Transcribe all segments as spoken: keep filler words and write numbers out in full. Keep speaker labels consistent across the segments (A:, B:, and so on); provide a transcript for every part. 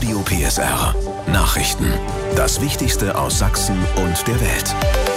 A: Radio P S R. Nachrichten. Das Wichtigste aus Sachsen und der Welt.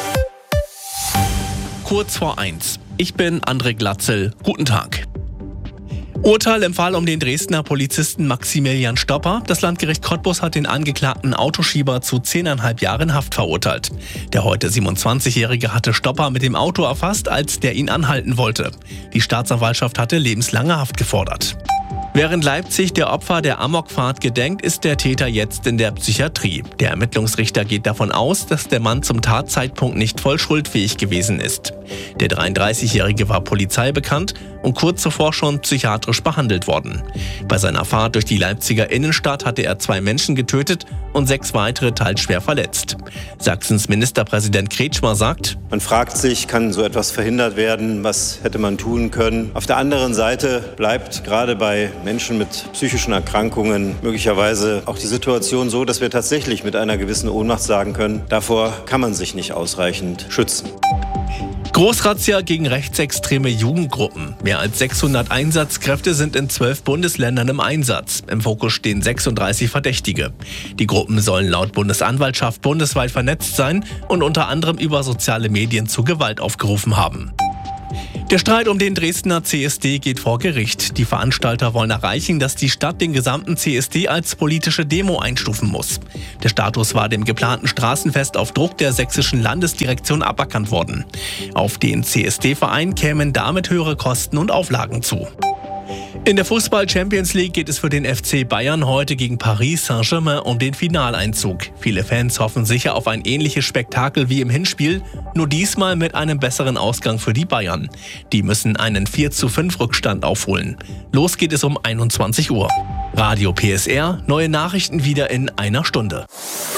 B: Kurz vor eins. Ich bin André Glatzel. Guten Tag. Urteil im Fall um den Dresdner Polizisten Maximilian Stopper. Das Landgericht Cottbus hat den angeklagten Autoschieber zu zehneinhalb Jahren Haft verurteilt. Der heute siebenundzwanzigjährige hatte Stopper mit dem Auto erfasst, als der ihn anhalten wollte. Die Staatsanwaltschaft hatte lebenslange Haft gefordert. Während Leipzig der Opfer der Amokfahrt gedenkt, ist der Täter jetzt in der Psychiatrie. Der Ermittlungsrichter geht davon aus, dass der Mann zum Tatzeitpunkt nicht voll schuldfähig gewesen ist. Der dreiunddreißigjährige war Polizei bekannt und kurz zuvor schon psychiatrisch behandelt worden. Bei seiner Fahrt durch die Leipziger Innenstadt hatte er zwei Menschen getötet und sechs weitere teils schwer verletzt. Sachsens Ministerpräsident Kretschmer sagt:
C: Man fragt sich, kann so etwas verhindert werden? Was hätte man tun können? Auf der anderen Seite bleibt gerade bei Menschen mit psychischen Erkrankungen möglicherweise auch die Situation so, dass wir tatsächlich mit einer gewissen Ohnmacht sagen können, davor kann man sich nicht ausreichend schützen.
B: Großrazzia gegen rechtsextreme Jugendgruppen. Mehr als sechshundert Einsatzkräfte sind in zwölf Bundesländern im Einsatz. Im Fokus stehen sechsunddreißig Verdächtige. Die Gruppen sollen laut Bundesanwaltschaft bundesweit vernetzt sein und unter anderem über soziale Medien zu Gewalt aufgerufen haben. Der Streit um den Dresdner C S D geht vor Gericht. Die Veranstalter wollen erreichen, dass die Stadt den gesamten C S D als politische Demo einstufen muss. Der Status war dem geplanten Straßenfest auf Druck der sächsischen Landesdirektion aberkannt worden. Auf den C S D-Verein kämen damit höhere Kosten und Auflagen zu. In der Fußball-Champions League geht es für den F C Bayern heute gegen Paris Saint-Germain um den Finaleinzug. Viele Fans hoffen sicher auf ein ähnliches Spektakel wie im Hinspiel, nur diesmal mit einem besseren Ausgang für die Bayern. Die müssen einen vier zu fünf Rückstand aufholen. Los geht es um einundzwanzig Uhr. Radio P S R, neue Nachrichten wieder in einer Stunde.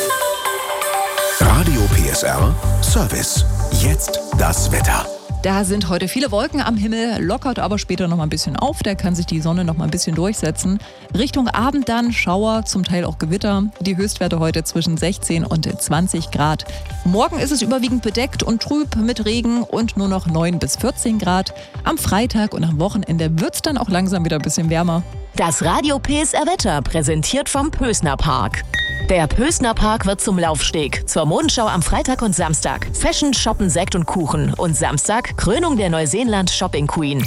A: Radio P S R Service. Jetzt das Wetter.
D: Da sind heute viele Wolken am Himmel, lockert aber später noch mal ein bisschen auf. Da kann sich die Sonne noch mal ein bisschen durchsetzen. Richtung Abend dann Schauer, zum Teil auch Gewitter. Die Höchstwerte heute zwischen sechzehn und zwanzig Grad. Morgen ist es überwiegend bedeckt und trüb mit Regen und nur noch neun bis vierzehn Grad. Am Freitag und am Wochenende wird es dann auch langsam wieder ein bisschen wärmer.
E: Das Radio P S R Wetter präsentiert vom Pösner Park. Der Pösner Park wird zum Laufsteg. Zur Mondschau am Freitag und Samstag. Fashion, Shoppen, Sekt und Kuchen. Und Samstag Krönung der Neuseeland Shopping Queen.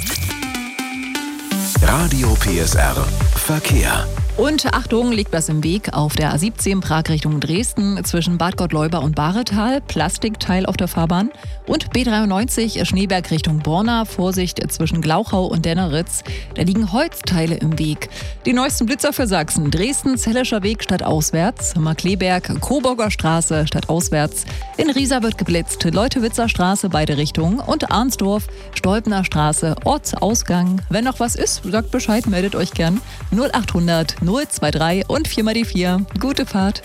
A: Radio P S R Verkehr.
D: Und Achtung, liegt was im Weg auf der A siebzehn Prag Richtung Dresden zwischen Bad Gottleuba und Bahretal, Plastikteil auf der Fahrbahn. Und B dreiundneunzig Schneeberg Richtung Borna, Vorsicht zwischen Glauchau und Denneritz. Da liegen Holzteile im Weg. Die neuesten Blitzer für Sachsen: Dresden, Zellischer Weg stadtauswärts, Markleberg, Coburger Straße stadtauswärts. In Riesa wird geblitzt, Leutewitzer Straße beide Richtungen und Arnsdorf, Stolpener Straße, Ortsausgang. Wenn noch was ist, sagt Bescheid, meldet euch gern. null achthundert null drei und vier mal die vier. Gute Fahrt.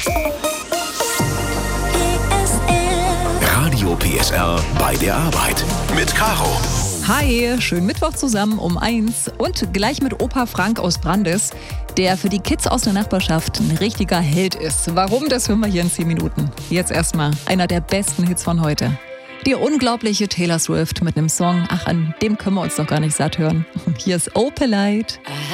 A: Radio P S R bei der Arbeit mit Caro.
D: Hi, schönen Mittwoch zusammen um eins und gleich mit Opa Frank aus Brandes, der für die Kids aus der Nachbarschaft ein richtiger Held ist. Warum, das hören wir hier in zehn Minuten. Jetzt erstmal einer der besten Hits von heute. Die unglaubliche Taylor Swift mit einem Song, ach, an dem können wir uns doch gar nicht satt hören. Hier ist Opalite.